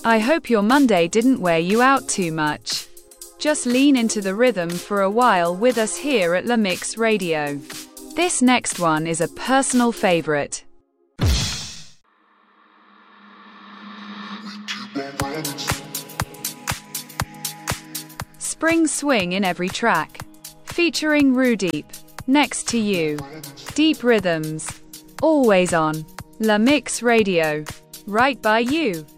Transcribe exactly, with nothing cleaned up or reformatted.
I hope your Monday didn't wear you out too much. Just lean into the rhythm for a while with us here at La Mix Radio. This next one is a personal favorite. Spring swing in every track. Featuring Rudeep. Next to you. Deep rhythms. Always on. La Mix Radio. Right by you.